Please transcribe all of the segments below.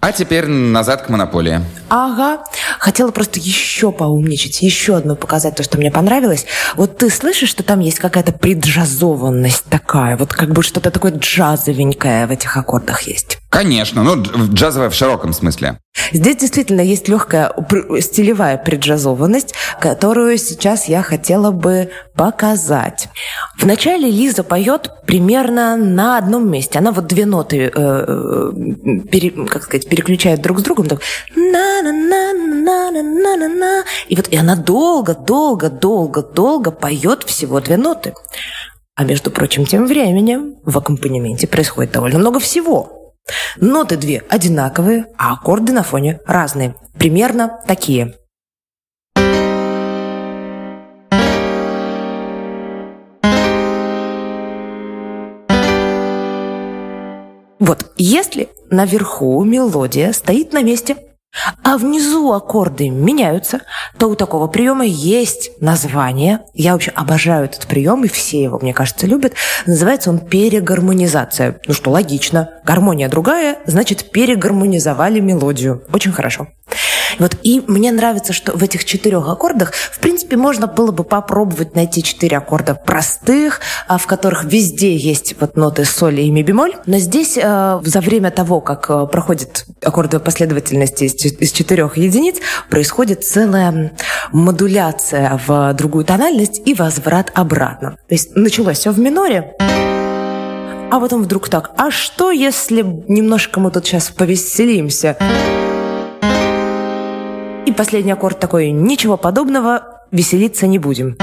А теперь назад к монополии. Ага. Хотела просто еще поумничать, еще одну показать то, что мне понравилось. Вот ты слышишь, что там есть какая-то преджазованность такая, вот как бы что-то такое джазовенькое в этих аккордах есть? Конечно, джазовая в широком смысле. Здесь действительно есть легкая стилевая преджазованность, которую сейчас я хотела бы показать. Вначале Лиза поет примерно на одном месте. Она вот две ноты переключает друг с другом. Так, на-на-на-на-на-на-на-на. И она долго-долго-долго-долго поет всего две ноты. А между прочим, тем временем в аккомпанементе происходит довольно много всего. Ноты две одинаковые, а аккорды на фоне разные. Примерно такие. Вот, если наверху мелодия стоит на месте, а внизу аккорды меняются, то у такого приема есть название. Я вообще обожаю этот прием, и все его, мне кажется, любят. Называется он перегармонизация. Ну что, логично. Гармония другая, значит, перегармонизовали мелодию. Очень хорошо. И мне нравится, что в этих 4 аккордах, в принципе, можно было бы попробовать найти 4 аккорда простых, в которых везде есть ноты соль и ми бемоль. Но здесь за время того, как проходит аккордовая последовательность из 4 единиц, происходит целая модуляция в другую тональность и возврат обратно. То есть началось все в миноре, а потом вдруг так, а что если немножко мы тут сейчас повеселимся? И последний аккорд такой: ничего подобного, веселиться не будем.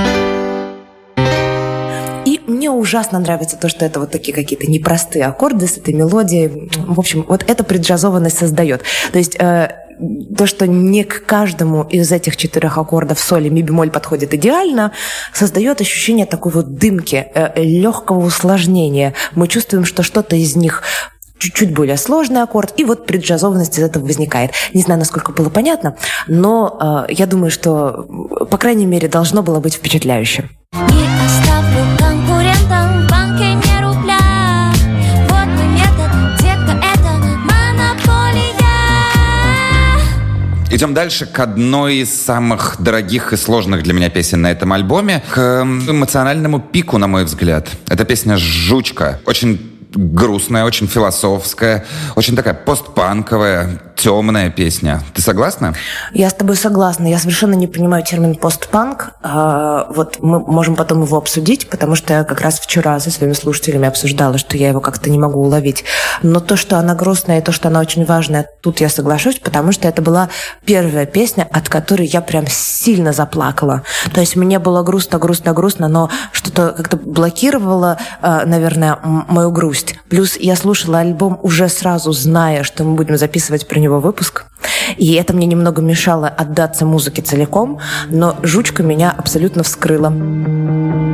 И мне ужасно нравится то, что это такие какие-то непростые аккорды с этой мелодией. В общем, эта преджазованность создает. То есть то, что не к каждому из этих 4 аккордов соль и ми бемоль подходит идеально, создает ощущение такой дымки, легкого усложнения. Мы чувствуем, что что-то из них чуть-чуть более сложный аккорд, и преджазованность из этого возникает. Не знаю, насколько было понятно, но я думаю, что, по крайней мере, должно было быть впечатляюще. Не оставлю конкурентам в банке ни рубля. Водный метод, детка, это монополия. Идем дальше к одной из самых дорогих и сложных для меня песен на этом альбоме, к эмоциональному пику, на мой взгляд. Это песня «Жучка». Очень грустная, очень философская, очень такая постпанковая, темная песня. Ты согласна? Я с тобой согласна. Я совершенно не понимаю термин постпанк. Мы можем потом его обсудить, потому что я как раз вчера со своими слушателями обсуждала, что я его как-то не могу уловить. Но то, что она грустная, и то, что она очень важная, тут я соглашусь, потому что это была первая песня, от которой я прям сильно заплакала. То есть мне было грустно, но что-то как-то блокировало, наверное, мою грусть. Плюс я слушала альбом уже сразу, зная, что мы будем записывать про него выпуск. И это мне немного мешало отдаться музыке целиком, но «Жучка» меня абсолютно вскрыла.